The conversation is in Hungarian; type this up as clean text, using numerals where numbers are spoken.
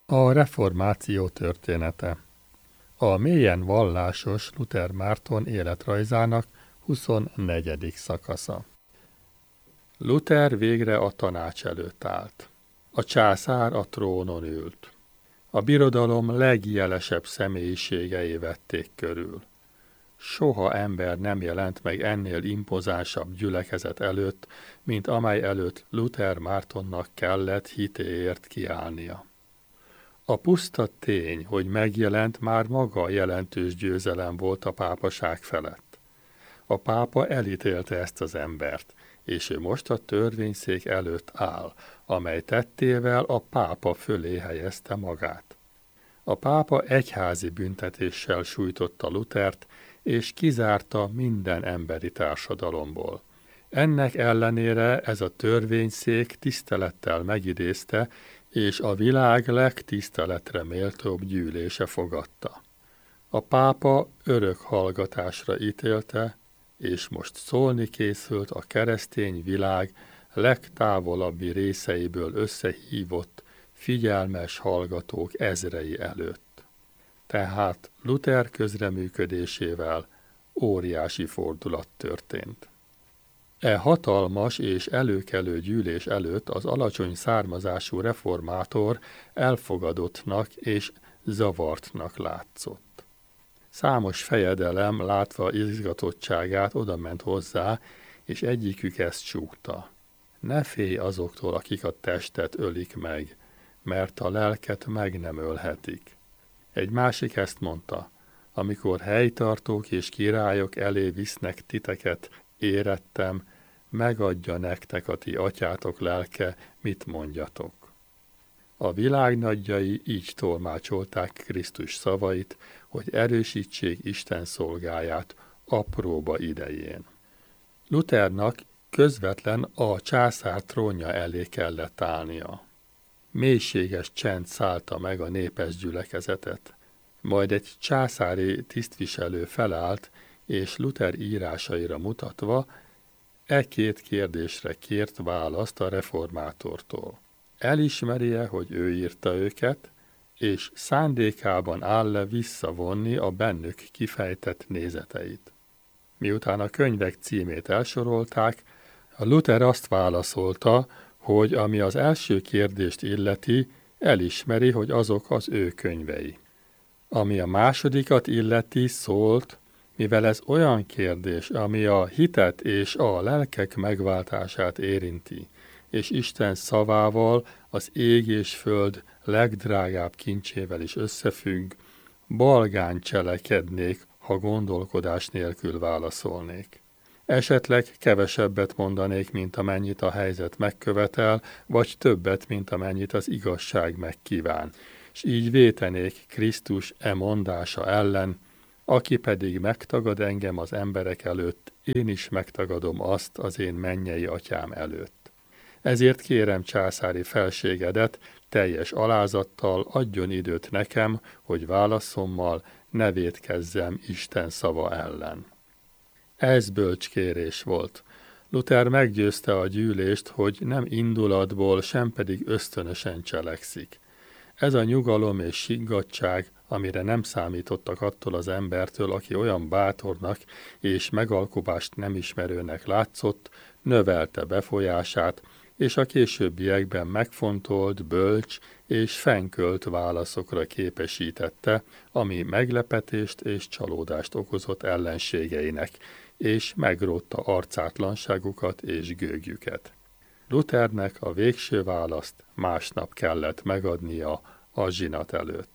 A reformáció története. A mélyen vallásos Luther Márton életrajzának 24. szakasza. Luther végre a tanács előtt állt. A császár a trónon ült. A birodalom legjelesebb személyiségei vették körül. Soha ember nem jelent meg ennél impozánsabb gyülekezet előtt, mint amely előtt Luther Mártonnak kellett hitéért kiállnia. A puszta tény, hogy megjelent, már maga jelentős győzelem volt a pápaság felett. A pápa elítélte ezt az embert, és ő most a törvényszék előtt áll, amely tettével a pápa fölé helyezte magát. A pápa egyházi büntetéssel sújtotta Luthert, és kizárta minden emberi társadalomból. Ennek ellenére ez a törvényszék tisztelettel megidézte, és a világ legtiszteletre méltóbb gyűlése fogadta. A pápa örök hallgatásra ítélte, és most szólni készült a keresztény világ legtávolabbi részeiből összehívott, figyelmes hallgatók ezrei előtt. Tehát Luther közreműködésével óriási fordulat történt. E hatalmas és előkelő gyűlés előtt az alacsony származású reformátor elfogadottnak és zavartnak látszott. Számos fejedelem látva izgatottságát odament hozzá, és egyikük ezt súgta. Ne félj azoktól, akik a testet ölik meg, mert a lelket meg nem ölhetik. Egy másik ezt mondta, amikor helytartók és királyok elé visznek titeket, érettem, megadja nektek a ti atyátok lelke, mit mondjatok. A világ nagyjai így tolmácsolták Krisztus szavait, hogy erősítsék Isten szolgáját apróba idején. Luthernak közvetlen a császár trónja elé kellett állnia. Mélységes csend szállta meg a népes gyülekezetet. Majd egy császári tisztviselő felállt, és Luther írásaira mutatva két kérdésre kért választ a reformátortól. Elismeri-e, hogy ő írta őket, és szándékában áll-e visszavonni a bennük kifejtett nézeteit. Miután a könyvek címét elsorolták, a Luther azt válaszolta, hogy ami az első kérdést illeti, elismeri, hogy azok az ő könyvei. Ami a másodikat illeti, szólt, mivel ez olyan kérdés, ami a hitet és a lelkek megváltását érinti, és Isten szavával, az ég és föld legdrágább kincsével is összefügg, balgán cselekednék, ha gondolkodás nélkül válaszolnék. Esetleg kevesebbet mondanék, mint amennyit a helyzet megkövetel, vagy többet, mint amennyit az igazság megkíván, és így vétenék Krisztus mondása ellen, aki pedig megtagad engem az emberek előtt, én is megtagadom azt az én mennyei atyám előtt. Ezért kérem császári felségedet, teljes alázattal adjon időt nekem, hogy válaszommal ne vétkezzem Isten szava ellen. Ez bölcs kérés volt. Luther meggyőzte a gyűlést, hogy nem indulatból, sem pedig ösztönösen cselekszik. Ez a nyugalom és siggadtság, amire nem számítottak attól az embertől, aki olyan bátornak és megalkuvást nem ismerőnek látszott, növelte befolyását, és a későbbiekben megfontolt, bölcs és fenkölt válaszokra képesítette, ami meglepetést és csalódást okozott ellenségeinek, és megrótta arcátlanságukat és gőgjüket. Luthernek a végső választ másnap kellett megadnia a zsinat előtt.